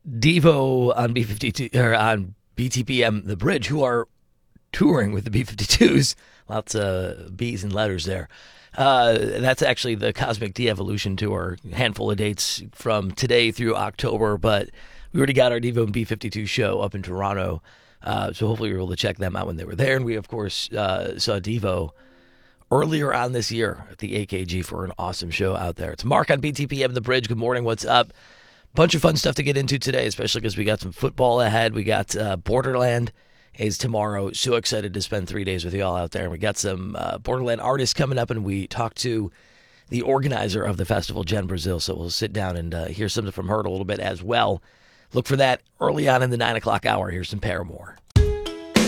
Devo on B52 or on BTPM The Bridge, who are touring with the B52s. Lots of B's and letters there. That's actually the Cosmic De-Evolution Tour. Handful of dates from today through October, but we already got our Devo and B52 show up in Toronto. So hopefully we were able to check them out when they were there. And we, of course, saw Devo earlier on this year at the AKG for an awesome show out there. It's Mark on BTPM The Bridge. Good morning. What's up? Bunch of fun stuff to get into today, especially because we got some football ahead. We got Borderland is tomorrow. So excited to spend 3 days with you all out there. And we got some Borderland artists coming up, and we talked to the organizer of the festival, Jen Brazil. So we'll sit down and hear something from her a little bit as well. Look for that early on in the 9 o'clock hour. Here's some Paramore.